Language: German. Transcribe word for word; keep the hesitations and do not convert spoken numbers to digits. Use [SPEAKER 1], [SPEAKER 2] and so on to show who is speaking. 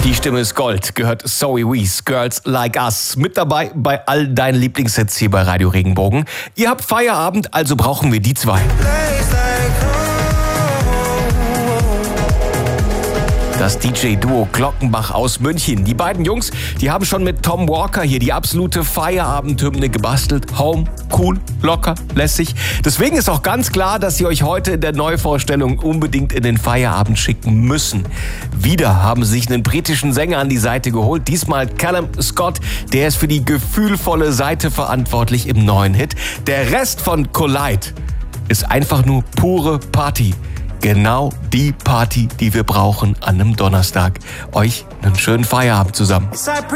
[SPEAKER 1] Die Stimme ist Gold, gehört Zoe Wees, Girls Like Us. Mit dabei bei all deinen Lieblingshits hier bei Radio Regenbogen. Ihr habt Feierabend, also brauchen wir die zwei. Das D J-Duo Glockenbach aus München. Die beiden Jungs, die haben schon mit Tom Walker hier die absolute Feierabendhymne gebastelt. Home, cool, locker, lässig. Deswegen ist auch ganz klar, dass sie euch heute in der Neuvorstellung unbedingt in den Feierabend schicken müssen. Wieder haben sie sich einen britischen Sänger an die Seite geholt. Diesmal Callum Scott. Der ist für die gefühlvolle Seite verantwortlich im neuen Hit. Der Rest von Collide ist einfach nur pure Party. Genau die Party, die wir brauchen an einem Donnerstag. Euch einen schönen Feierabend zusammen.